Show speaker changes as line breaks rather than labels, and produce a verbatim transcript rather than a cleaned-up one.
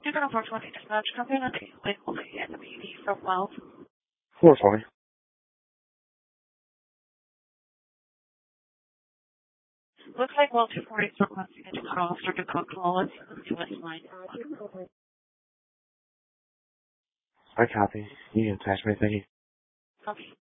You're going for twenty dispatch. Copy on the wait, hold it at the P D from Wells.
four twenty.
Looks like Well two forty is requesting a call for the cook call. Let's see what's line.
I copy. You can attach me, thank you.
Okay.